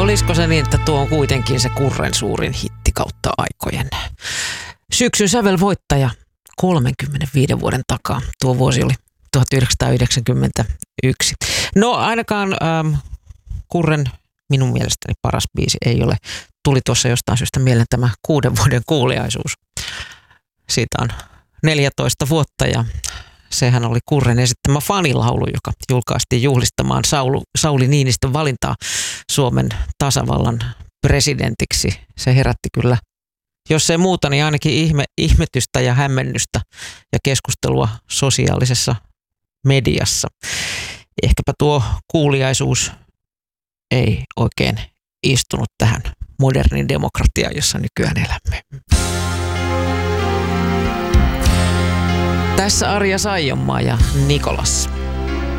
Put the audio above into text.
olisiko se niin, että tuo on kuitenkin se Kurren suurin hitti kautta aikojen? Syksyn sävelvoittaja 35 vuoden takaa. Tuo vuosi oli 1991. No ainakaan Kurren minun mielestäni paras biisi ei ole. Tuli tuossa jostain syystä mieleen tämä 6 vuoden kuuliaisuus. Siitä on 14 vuotta ja sehän oli Kurren esittämä fanilaulu, joka julkaistiin juhlistamaan Sauli Niinistön valintaa Suomen tasavallan presidentiksi. Se herätti kyllä, jos ei muuta, niin ainakin ihmetystä ja hämmennystä ja keskustelua sosiaalisessa mediassa. Ehkäpä tuo kuuliaisuus ei oikein istunut tähän modernin demokratiaan, jossa nykyään elämme. Tässä Arja Saijonmaa ja Nikolas.